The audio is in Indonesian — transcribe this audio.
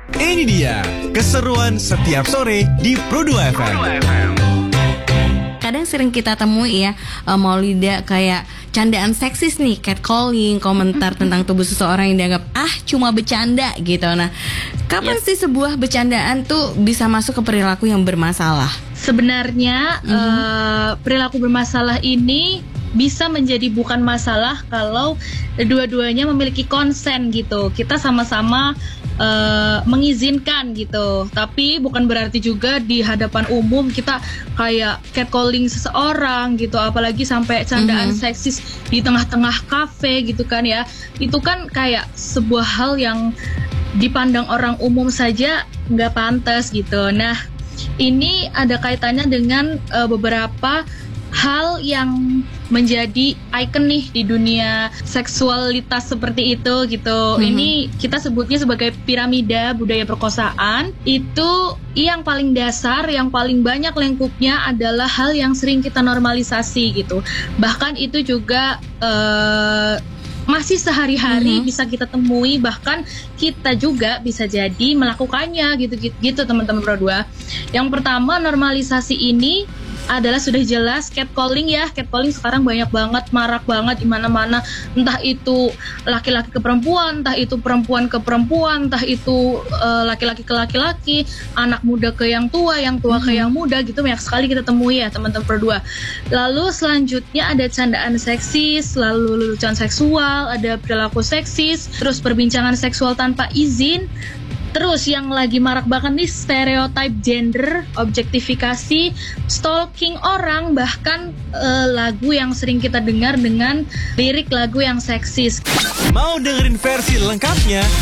Ini dia keseruan setiap sore di Pro2 FM. Kadang sering kita temui ya, Maulida, kayak candaan seksis nih, catcalling, komentar tentang tubuh seseorang yang dianggap cuma bercanda gitu. Nah, kapan sih sebuah bercandaan tuh bisa masuk ke perilaku yang bermasalah? Sebenarnya perilaku bermasalah ini bisa menjadi bukan masalah kalau dua-duanya memiliki konsen gitu. Kita sama-sama mengizinkan gitu. Tapi bukan berarti juga di hadapan umum kita kayak catcalling seseorang gitu, apalagi sampai candaan seksis di tengah-tengah kafe gitu kan ya. Itu kan kayak sebuah hal yang dipandang orang umum saja nggak pantas gitu. Nah, ini ada kaitannya dengan beberapa hal yang menjadi ikon nih di dunia seksualitas seperti itu gitu. Ini kita sebutnya sebagai piramida budaya perkosaan. Itu yang paling dasar, yang paling banyak lingkupnya adalah hal yang sering kita normalisasi gitu. Bahkan itu juga masih sehari-hari bisa kita temui, bahkan kita juga bisa jadi melakukannya gitu teman-teman Pro2. Yang pertama, normalisasi ini adalah sudah jelas catcalling ya. Catcalling sekarang banyak banget, marak banget di mana-mana. Entah itu laki-laki ke perempuan, entah itu perempuan ke perempuan, entah itu laki-laki ke laki-laki, anak muda ke yang tua ke yang muda gitu. Banyak sekali kita temui ya teman-teman Pro2. Lalu selanjutnya ada candaan seksis, lalu lelucon seksual, ada perilaku seksis, terus perbincangan seksual tanpa izin. Terus yang lagi marak banget nih, stereotype gender, objektifikasi, stalking orang, bahkan lagu yang sering kita dengar dengan lirik lagu yang seksis. Mau dengerin versi lengkapnya?